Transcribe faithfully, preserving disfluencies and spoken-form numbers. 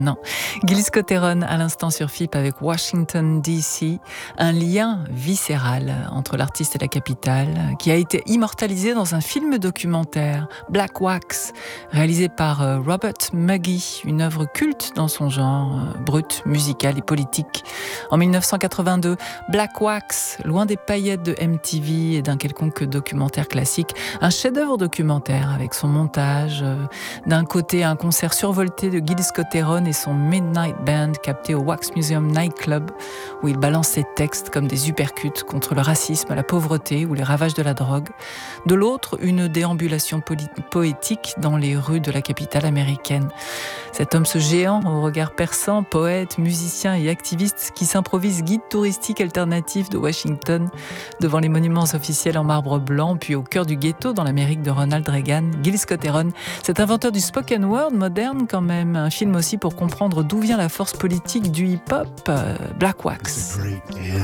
Non. Gil Scott-Heron à l'instant sur F I P avec Washington D C, un lien viscéral entre l'artiste et la capitale qui a été immortalisé dans un film documentaire, Black Wax, réalisé par Robert Muggy, une œuvre culte dans son genre, brut, musical et politique. En mille neuf cent quatre-vingt-deux, Black Wax, loin des paillettes de M T V et d'un quelconque documentaire classique, un chef-d'œuvre documentaire avec son montage, d'un côté un concert survolté de Gil Scott-Heron et son Midnight Band capté au Wax Museum Nightclub où il balance ses textes comme des uppercuts contre le racisme, la pauvreté ou les ravages de la drogue. De l'autre, une déambulation poli- poétique dans les rues de la capitale américaine. Cet homme, ce géant au regard perçant, poète, musicien et activiste qui s'improvise guide touristique alternatif de Washington devant les monuments officiels en marbre blanc puis au cœur du ghetto dans l'Amérique de Ronald Reagan, Gil Scott-Heron, cet inventeur du spoken word moderne quand même, un film aussi pour comprendre d'où vient la force politique du hip-hop, euh, Black Wax.